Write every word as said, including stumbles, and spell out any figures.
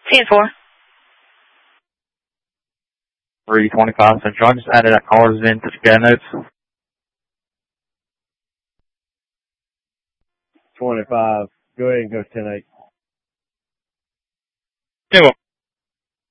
ten four. three twenty-five Central. I just added that cars in to scan notes. twenty-five. Go ahead and go ten eight. ten one.